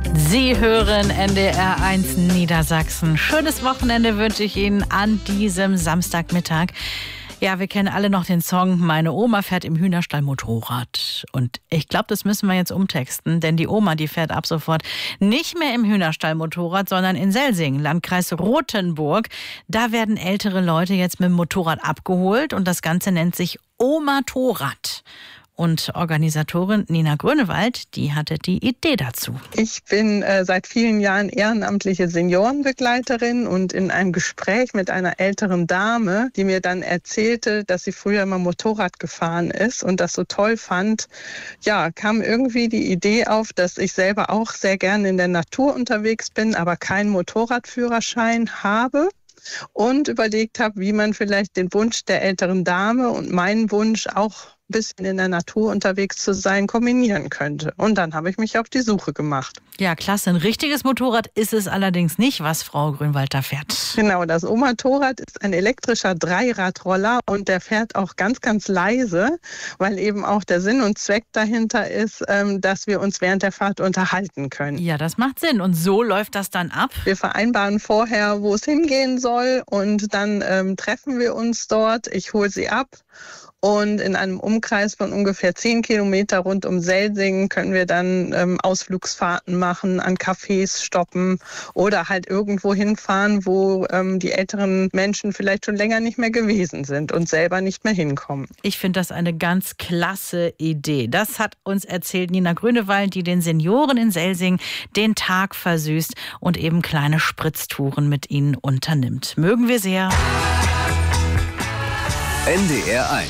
Sie hören NDR 1 Niedersachsen. Schönes Wochenende wünsche ich Ihnen an diesem Samstagmittag. Ja, wir kennen alle noch den Song "Meine Oma fährt im Hühnerstall Motorrad". Und ich glaube, das müssen wir jetzt umtexten, denn die Oma, die fährt ab sofort nicht mehr im Hühnerstall Motorrad, sondern in Selsingen, Landkreis Rothenburg. Da werden ältere Leute jetzt mit dem Motorrad abgeholt und das Ganze nennt sich Omatorrad. Und Organisatorin Nina Grönewald, die hatte die Idee dazu. Ich bin seit vielen Jahren ehrenamtliche Seniorenbegleiterin und in einem Gespräch mit einer älteren Dame, die mir dann erzählte, dass sie früher mal Motorrad gefahren ist und das so toll fand, ja, kam irgendwie die Idee auf, dass ich selber auch sehr gerne in der Natur unterwegs bin, aber keinen Motorradführerschein habe. Und überlegt habe, wie man vielleicht den Wunsch der älteren Dame und meinen Wunsch auch ein bisschen in der Natur unterwegs zu sein, kombinieren könnte. Und dann habe ich mich auf die Suche gemacht. Ja, klasse. Ein richtiges Motorrad ist es allerdings nicht, was Frau Grönewald da fährt. Genau, das Omatorrad ist ein elektrischer Dreiradroller und der fährt auch ganz, ganz leise, weil eben auch der Sinn und Zweck dahinter ist, dass wir uns während der Fahrt unterhalten können. Ja, das macht Sinn. Und so läuft das dann ab? Wir vereinbaren vorher, wo es hingehen soll und dann treffen wir uns dort. Ich hole sie ab. Und in einem Umkreis von ungefähr 10 Kilometer rund um Selsingen können wir dann Ausflugsfahrten machen, an Cafés stoppen oder halt irgendwo hinfahren, wo die älteren Menschen vielleicht schon länger nicht mehr gewesen sind und selber nicht mehr hinkommen. Ich finde das eine ganz klasse Idee. Das hat uns erzählt Nina Grönewald, die den Senioren in Selsingen den Tag versüßt und eben kleine Spritztouren mit ihnen unternimmt. Mögen wir sehr. NDR 1